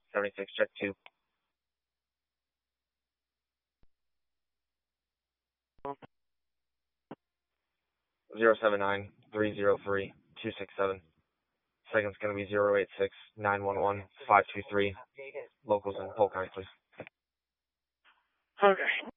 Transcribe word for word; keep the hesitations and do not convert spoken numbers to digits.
seventy-six, check two. Zero seven nine three zero three two six seven. Second's gonna be zero eight six nine one one five two three. Locals in Polk County, please. Okay.